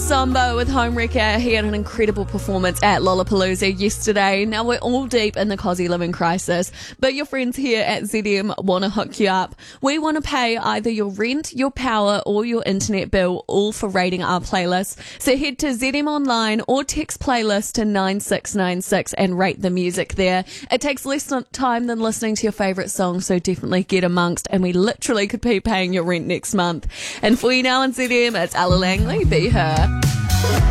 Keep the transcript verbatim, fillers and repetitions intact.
Sambo with Homewrecker. He had an incredible performance at Lollapalooza yesterday. Now we're all deep in the Aussie living crisis, but your friends here at Z M want to hook you up. We want to pay either your rent, your power or your internet bill, all for rating our playlist. So head to Z M Online or text playlist to nine six nine six and rate the music there. It takes less time than listening to your favourite song, so definitely get amongst, and we literally could be paying your rent next month. And for you now on Z M, it's Ella Langley, Be Her.